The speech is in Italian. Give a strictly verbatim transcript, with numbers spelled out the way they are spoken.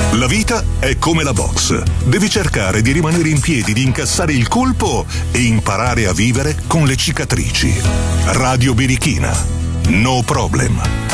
La vita è come la box. Devi cercare di rimanere in piedi, di incassare il colpo e imparare a vivere con le cicatrici. Radio Birichina. No problem.